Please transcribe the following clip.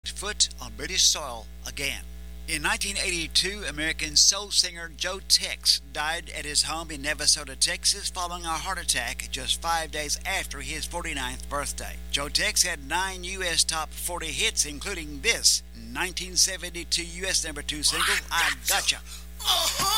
stepped foot on British soil again. In 1982, American soul singer Joe Tex died at his home in Navasota, Texas, following a heart attack just 5 days after his 49th birthday. Joe Tex had 9 U.S. top 40 hits, including this 1972 U.S. number 2 single, I Gotcha.